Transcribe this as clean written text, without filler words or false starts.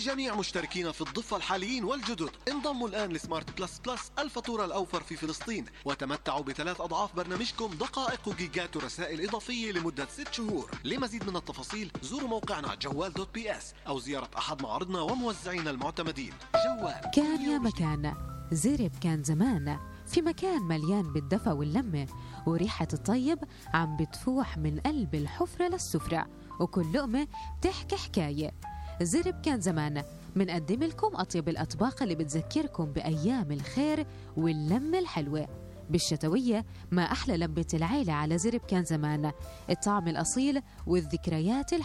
لجميع مشتركين في الضفة الحاليين والجدد، انضموا الآن لسمارت بلس بلس الفاتورة الأوفر في فلسطين، وتمتعوا ب3 أضعاف برنامجكم دقائق وجيجات ورسائل إضافية لمدة 6 شهور. لمزيد من التفاصيل زوروا موقعنا جوال.bs أو زيارة أحد معارضنا وموزعينا المعتمدين. جوال كان يا مكان، زرب كان زمان، في مكان مليان بالدفى واللمة، وريحة الطيب عم بتفوح من قلب الحفرة للسفرة، وكل لقمة بتحكي حكاية. زرب كان زمان منقدم لكم أطيب الأطباق اللي بتذكركم بأيام الخير واللمة الحلوة. بالشتوية ما أحلى لمة العيلة على زرب كان زمان، الطعم الأصيل والذكريات الحلوة.